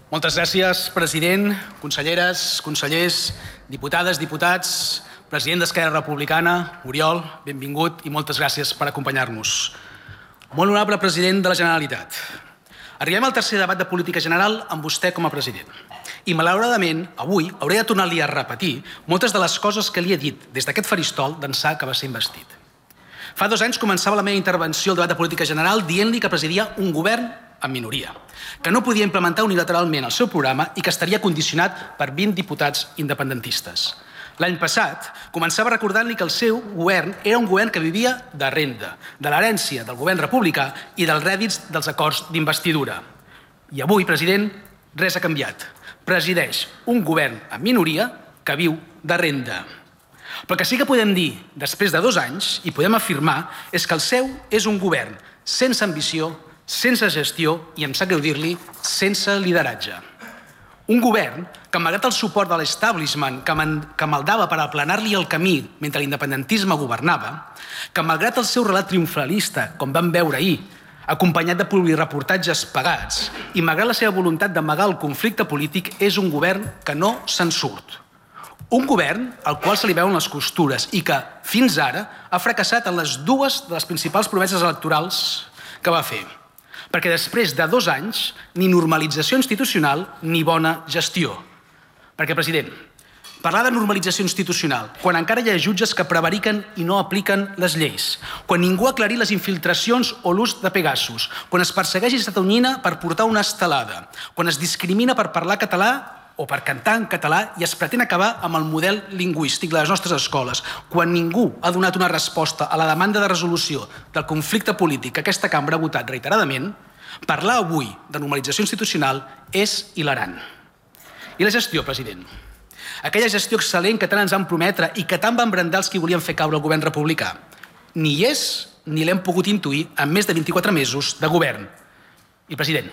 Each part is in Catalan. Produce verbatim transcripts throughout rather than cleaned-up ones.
Moltes gràcies, president, conselleres, consellers, diputades, diputats, president d'Esquerra Republicana, Oriol, benvingut i moltes gràcies per acompanyar-nos. Molt honorable president de la Generalitat, arribem al tercer debat de política general amb vostè com a president. I, malauradament, avui hauré de tornar-li a repetir moltes de les coses que li he dit des d'aquest faristol d'ençà que va ser investit. Fa dos anys començava la meva intervenció al debat de política general dient-li que presidia un govern en minoria, que no podia implementar unilateralment el seu programa i que estaria condicionat per vint diputats independentistes. L'any passat començava recordant-li que el seu govern era un govern que vivia de renda, de l'herència del govern republicà i dels rèdits dels acords d'investidura. I avui, president, res ha canviat. Presideix un govern en minoria que viu de renda. Però el que sí que podem dir, després de dos anys, i podem afirmar, és que el seu és un govern sense ambició, sense gestió i, em sap greu dir-li, sense lideratge. Un govern que, malgrat el suport de l'establishment que maldava per aplanar-li el camí mentre l'independentisme governava, que malgrat el seu relat triomfalista, com vam veure ahir, acompanyat de publireportatges pagats, i malgrat la seva voluntat d'amagar el conflicte polític, és un govern que no se'n surt. Un govern al qual se li veuen les costures i que, fins ara, ha fracassat en les dues de les principals promeses electorals que va fer. Perquè després de dos anys, ni normalització institucional ni bona gestió. Perquè, president, parlar de normalització institucional, quan encara hi ha jutges que prevariquen i no apliquen les lleis, quan ningú ha aclarit les infiltracions o l'ús de Pegasus, quan es persegueix i s'atonyina per portar una estelada, quan es discrimina per parlar català o per cantar en català i es pretén acabar amb el model lingüístic de les nostres escoles, quan ningú ha donat una resposta a la demanda de resolució del conflicte polític que aquesta cambra ha votat reiteradament, parlar avui de normalització institucional és hilarant. I la gestió, president? Aquella gestió excel·lent que tant ens van prometre i que tant van brandar els que volien fer caure el govern republicà. Ni hi és ni l'hem pogut intuir en més de vint-i-quatre mesos de govern. I, president,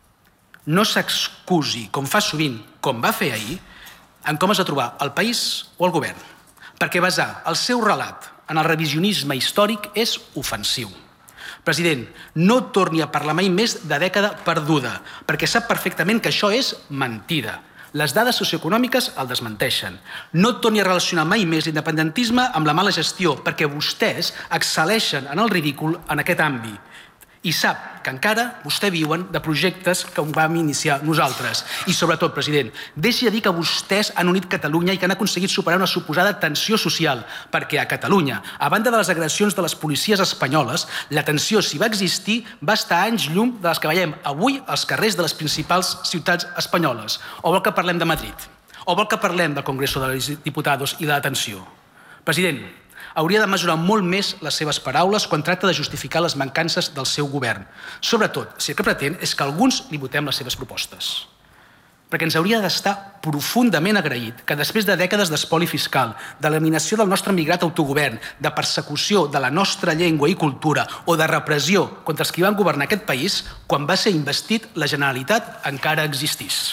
no s'excusi, com fa sovint, com va fer ahir, en com es va trobar el país o el govern, perquè basar el seu relat en el revisionisme històric és ofensiu. President, no torni a parlar mai més de dècada perduda, perquè sap perfectament que això és mentida. Les dades socioeconòmiques el desmenteixen. No torni a relacionar mai més l'independentisme amb la mala gestió, perquè vostès excel·leixen en el ridícul en aquest àmbit. I sap que encara vostè viuen de projectes que vam iniciar nosaltres. I sobretot, president, deixi de dir que vostès han unit Catalunya i que han aconseguit superar una suposada tensió social, perquè a Catalunya, a banda de les agressions de les policies espanyoles, la tensió, si va existir, va estar a anys llum de les que veiem avui als carrers de les principals ciutats espanyoles. O vol que parlem de Madrid? O vol que parlem del Congreso de los Diputados i de la tensió? President, hauria de mesurar molt més les seves paraules quan tracta de justificar les mancances del seu govern. Sobretot, si el que pretén és que alguns li votem les seves propostes. Perquè ens hauria d'estar profundament agraït que després de dècades d'espoli fiscal, d'eliminació del nostre migrat autogovern, de persecució de la nostra llengua i cultura o de repressió contra els que van governar aquest país, quan va ser investit, la Generalitat encara existís.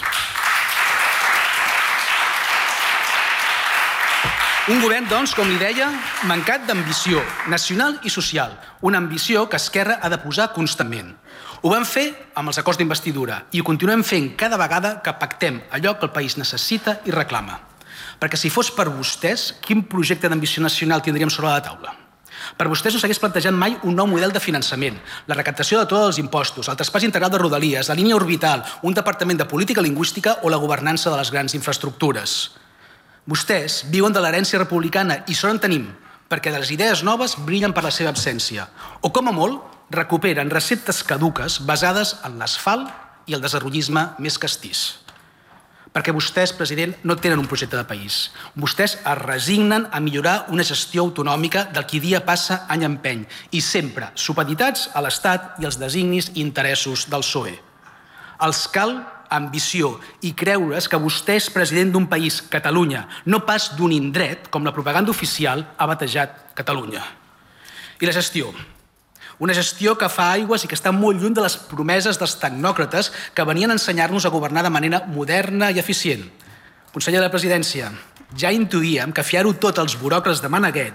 Un govern, doncs, com li deia, mancat d'ambició nacional i social, una ambició que Esquerra ha de posar constantment. Ho vam fer amb els acords d'investidura i ho continuem fent cada vegada que pactem allò que el país necessita i reclama. Perquè si fos per vostès, quin projecte d'ambició nacional tindríem sobre la taula? Per vostès no s'hagués plantejat mai un nou model de finançament, la recaptació de tots els impostos, el traspàs integral de Rodalies, la línia orbital, un departament de política lingüística o la governança de les grans infraestructures. Vostès viuen de l'herència republicana i sort en tenim, perquè les idees noves brillen per la seva absència. O, com a molt, recuperen receptes caduques basades en l'asfalt i el desarrollisme més castís. Perquè vostès, president, no tenen un projecte de país. Vostès es resignen a millorar una gestió autonòmica del qui dia passa any empeny i sempre supeditats a l'Estat i els designis i interessos del P S O E. Els cal ambició i creure's que vostè és president d'un país, Catalunya, no pas d'un indret com la propaganda oficial ha batejat Catalunya. I la gestió. Una gestió que fa aigües i que està molt lluny de les promeses dels tecnòcrates que venien a ensenyar-nos a governar de manera moderna i eficient. Conseller de la Presidència, ja intuïem que fiar-ho tot als buròcrates de Maneguets,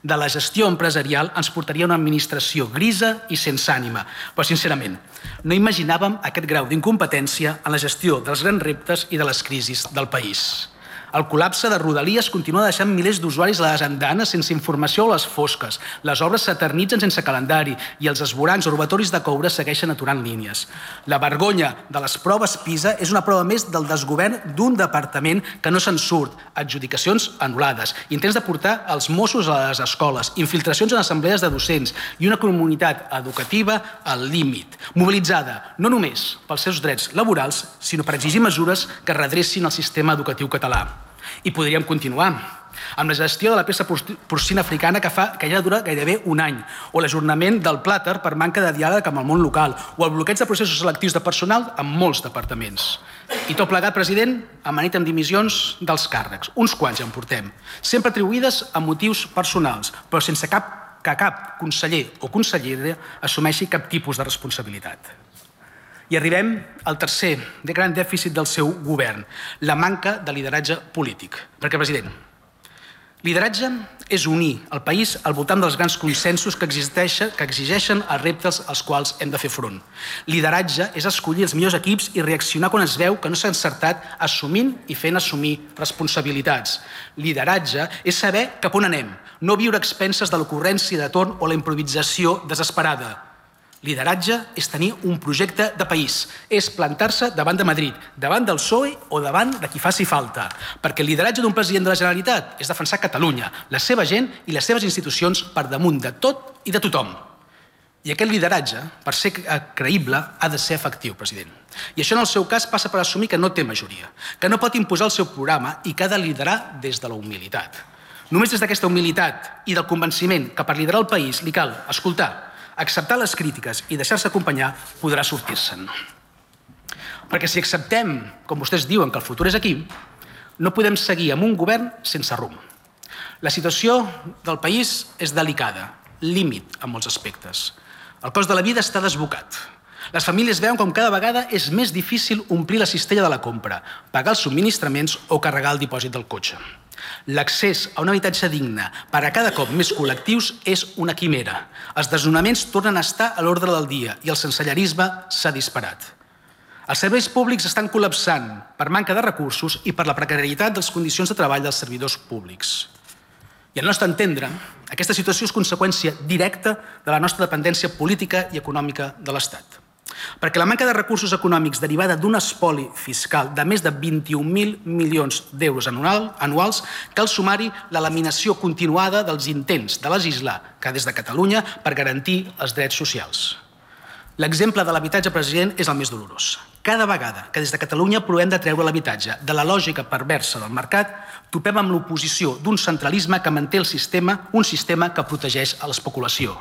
de la gestió empresarial ens portaria a una administració grisa i sense ànima. Però, sincerament, no imaginàvem aquest grau d'incompetència en la gestió dels grans reptes i de les crisis del país. El col·lapse de Rodalies continua deixant milers d'usuaris a les andanes sense informació a les fosques. Les obres s'eternitzen sense calendari i els esvorancs o robatoris de coure segueixen aturant línies. La vergonya de les proves PISA és una prova més del desgovern d'un departament que no se'n surt, adjudicacions anul·lades, intents de portar els Mossos a les escoles, infiltracions en assemblees de docents i una comunitat educativa al límit, mobilitzada no només pels seus drets laborals, sinó per exigir mesures que redrecin el sistema educatiu català. I podríem continuar amb la gestió de la peça porcina africana que, fa, que ja dura gairebé un any, o l'ajornament del plàter per manca de diàleg amb el món local, o el bloqueig de processos selectius de personal en molts departaments. I tot plegat, president, amanit amb dimissions dels càrrecs. Uns quants ja en portem, sempre atribuïdes a motius personals, però sense cap, que cap conseller o consellera assumeixi cap tipus de responsabilitat. I arribem al tercer de gran dèficit del seu govern, la manca de lideratge polític. Perquè, president, lideratge és unir el país al voltant dels grans consensos que exigeixen els reptes als quals hem de fer front. Lideratge és escollir els millors equips i reaccionar quan es veu que no s'ha encertat assumint i fent assumir responsabilitats. Lideratge és saber cap on anem, no viure a expenses de l'ocurrència de torn o la improvisació desesperada. Lideratge és tenir un projecte de país, és plantar-se davant de Madrid, davant del P S O E o davant de qui faci falta, perquè el lideratge d'un president de la Generalitat és defensar Catalunya, la seva gent i les seves institucions per damunt de tot i de tothom. I aquest lideratge, per ser creïble, ha de ser efectiu, president. I això en el seu cas passa per assumir que no té majoria, que no pot imposar el seu programa i que ha de liderar des de la humilitat. Només des d'aquesta humilitat i del convenciment que per liderar el país li cal escoltar, acceptar les crítiques i deixar-se acompanyar, podrà sortir-se'n. Perquè si acceptem, com vostès diuen, que el futur és aquí, no podem seguir amb un govern sense rumb. La situació del país és delicada, límit en molts aspectes. El cost de la vida està desbocat. Les famílies veuen com cada vegada és més difícil omplir la cistella de la compra, pagar els subministraments o carregar el dipòsit del cotxe. L'accés a un habitatge digne per a cada cop més col·lectius és una quimera. Els desnonaments tornen a estar a l'ordre del dia i el sensellarisme s'ha disparat. Els serveis públics estan col·lapsant per manca de recursos i per la precarietat de les condicions de treball dels servidors públics. I al nostre entendre, aquesta situació és conseqüència directa de la nostra dependència política i econòmica de l'Estat. Perquè la manca de recursos econòmics derivada d'un espoli fiscal de més de vint-i-un mil milions d'euros anuals cal sumar-hi l'eliminació continuada dels intents de legislar que des de Catalunya per garantir els drets socials. L'exemple de l'habitatge, president, és el més dolorós. Cada vegada que des de Catalunya provem de treure l'habitatge de la lògica perversa del mercat, topem amb l'oposició d'un centralisme que manté el sistema, un sistema que protegeix a l'especulació.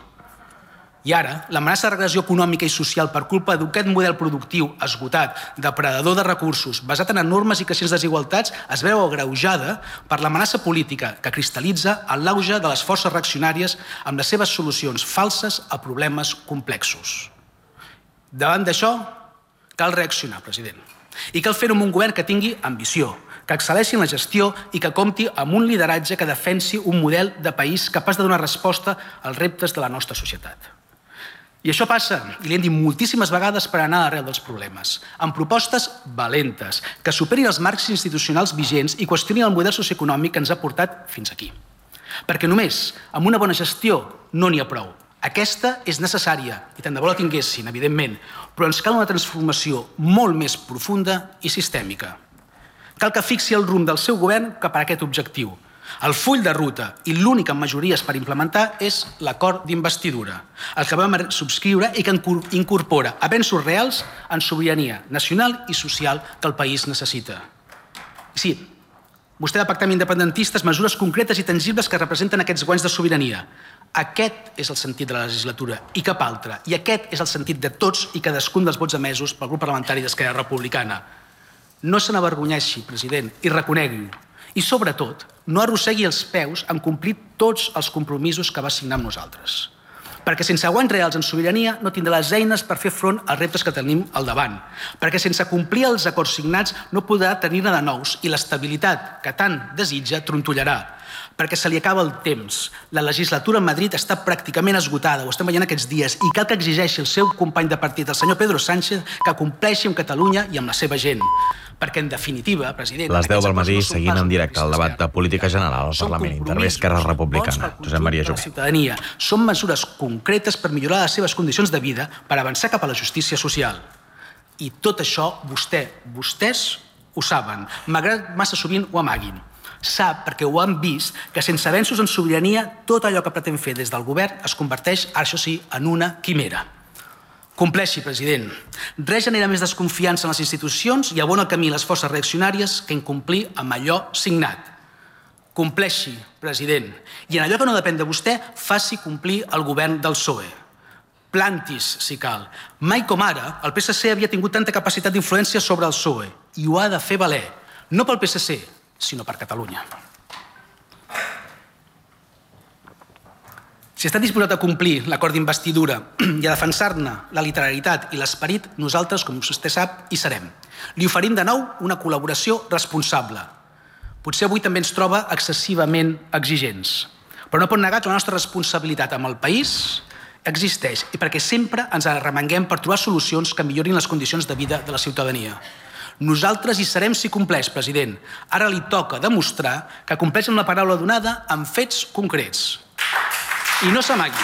I ara, l'amenaça de regressió econòmica i social per culpa d'aquest model productiu esgotat, depredador de recursos, basat en enormes i creixents desigualtats, es veu agreujada per l'amenaça política que cristal·litza en l'auge de les forces reaccionàries amb les seves solucions falses a problemes complexos. Davant d'això, cal reaccionar, president. I cal fer-ho amb un govern que tingui ambició, que excel·leixi en la gestió i que compti amb un lideratge que defensi un model de país capaç de donar resposta als reptes de la nostra societat. I això passa, i li hem dit moltíssimes vegades, per anar a l'arrel dels problemes, amb propostes valentes, que superin els marcs institucionals vigents i qüestionin el model socioeconòmic que ens ha portat fins aquí. Perquè només amb una bona gestió no n'hi ha prou. Aquesta és necessària, i tant de bo la tinguessin, evidentment, però ens cal una transformació molt més profunda i sistèmica. Cal que fixi el rumb del seu govern cap a aquest objectiu. El full de ruta i l'únic amb majories per implementar és l'acord d'investidura, el que vam subscriure i que incorpora avenços reals en sobirania nacional i social que el país necessita. Sí, vostè ha de pactar amb independentistes mesures concretes i tangibles que representen aquests guanys de sobirania. Aquest és el sentit de la legislatura i cap altre. I aquest és el sentit de tots i cadascun dels vots emesos pel grup parlamentari d'Esquerra Republicana. No se n'avergonyeixi, president, i reconegui-ho. I, sobretot, no arrossegui els peus en complir tots els compromisos que va signar amb nosaltres. Perquè sense guanys reals en sobirania no tindrà les eines per fer front als reptes que tenim al davant. Perquè sense complir els acords signats no podrà tenir-ne de nous i l'estabilitat que tant desitja trontollarà. perquè se li acaba el temps. La legislatura a Madrid està pràcticament esgotada, ho estem veient aquests dies, i cal que exigeixi el seu company de partit, el senyor Pedro Sánchez, que compleixi amb Catalunya i amb la seva gent. Perquè, en definitiva, president... Les deu del matí, seguint en directe el debat de política general al Parlament. Intervé Esquerra Republicana. Josep Maria Jové. Són mesures concretes per millorar les seves condicions de vida, per avançar cap a la justícia social. I tot això, vostè, vostès ho saben, malgrat massa sovint ho amaguin. Sap, perquè ho han vist, que sense avenços en sobirania, tot allò que pretén fer des del govern es converteix, això sí, en una quimera. Compleixi, president. Res genera més desconfiança en les institucions i abona el camí a les forces reaccionàries que incomplir amb allò signat. Compleixi, president. I en allò que no depèn de vostè, faci complir el govern del P S O E. Plantis, si cal. Mai com ara, el P S C havia tingut tanta capacitat d'influència sobre el P S O E i ho ha de fer valer, no pel P S C, sinó per Catalunya. Si està disposat a complir l'acord d'investidura i a defensar-ne la literalitat i l'esperit, nosaltres, com vostè sap, hi serem. Li oferim de nou una col·laboració responsable. Potser avui també ens troba excessivament exigents, però no pot negar que la nostra responsabilitat amb el país existeix i perquè sempre ens arremanguem per trobar solucions que millorin les condicions de vida de la ciutadania. Nosaltres hi serem si compleix, president. Ara li toca demostrar que compleix amb la paraula donada amb fets concrets. I no s'amagui.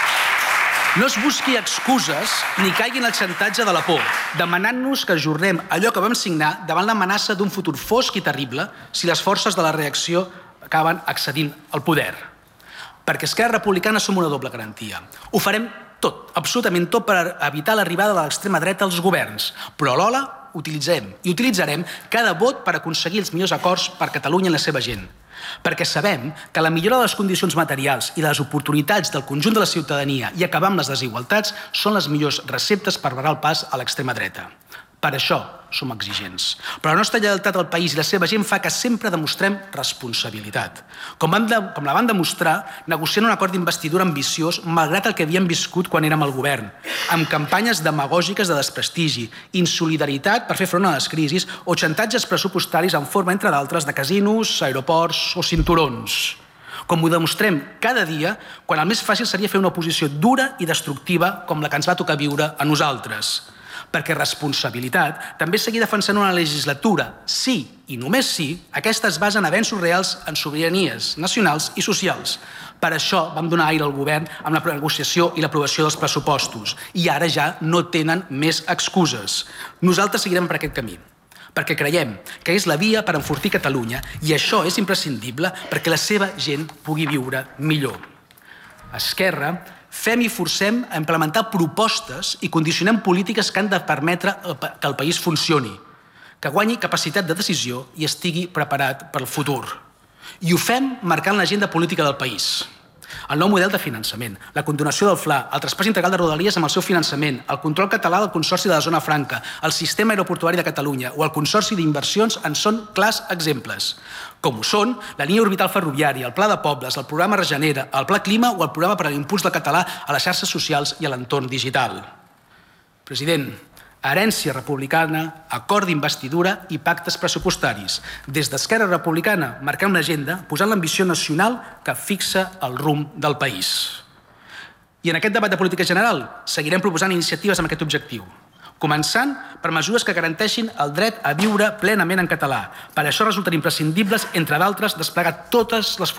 No es busqui excuses ni caigui en el xantatge de la por, demanant-nos que ajornem allò que vam signar davant l'amenaça d'un futur fosc i terrible si les forces de la reacció acaben accedint al poder. Perquè Esquerra Republicana som una doble garantia. Ho farem tot, absolutament tot, per evitar l'arribada de l'extrema dreta als governs, però alhora utilitzem i utilitzarem cada vot per aconseguir els millors acords per Catalunya i la seva gent. Perquè sabem que la millora de les condicions materials i de les oportunitats del conjunt de la ciutadania i acabar amb les desigualtats són les millors receptes per barrar el pas a l'extrema dreta. Per això som exigents. Però la nostra lleialtat al país i la seva gent fa que sempre demostrem responsabilitat. Com, vam de, com la van demostrar negociant un acord d'investidura ambiciós malgrat el que havíem viscut quan érem al govern, amb campanyes demagògiques de desprestigi, insolidaritat per fer front a les crisis o xantatges pressupostaris en forma, entre d'altres, de casinos, aeroports o cinturons. Com ho demostrem cada dia, quan el més fàcil seria fer una oposició dura i destructiva com la que ens va tocar viure a nosaltres. Perquè responsabilitat també és seguir defensant una legislatura, sí i només sí, aquesta es basa en avenços reals en sobiranies nacionals i socials. Per això vam donar aire al govern amb la negociació i l'aprovació dels pressupostos i ara ja no tenen més excuses. Nosaltres seguirem per aquest camí, perquè creiem que és la via per enfortir Catalunya i això és imprescindible perquè la seva gent pugui viure millor. Esquerra, fem i forcem a implementar propostes i condicionem polítiques que han de permetre que el país funcioni, que guanyi capacitat de decisió i estigui preparat per al futur. I ho fem marcant l'agenda política del país. El nou model de finançament, la continuació del Fla, el traspàs integral de Rodalies amb el seu finançament, el control català del Consorci de la Zona Franca, el sistema aeroportuari de Catalunya o el Consorci d'Inversions en són clars exemples. Com ho són la línia orbital ferroviària, el Pla de Pobles, el programa Regenera, el Pla Clima o el programa per a l'impuls del català a les xarxes socials i a l'entorn digital. President, herència republicana, acord d'investidura i pactes pressupostaris. Des d'Esquerra Republicana marquem l'agenda posant l'ambició nacional que fixa el rumb del país. I en aquest debat de política general seguirem proposant iniciatives amb aquest objectiu, començant per mesures que garanteixin el dret a viure plenament en català. Per això resulten imprescindibles, entre d'altres, desplegar totes les